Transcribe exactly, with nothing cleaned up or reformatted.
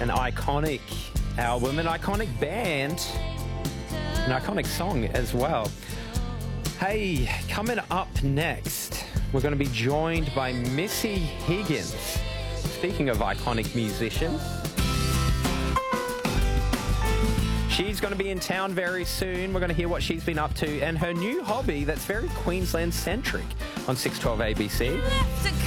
an iconic album, an iconic band, an iconic song as well. Hey, coming up next, we're going to be joined by Missy Higgins. Speaking of iconic musicians, she's going to be in town very soon. We're going to hear what she's been up to and her new hobby that's very Queensland-centric on six twelve A B C.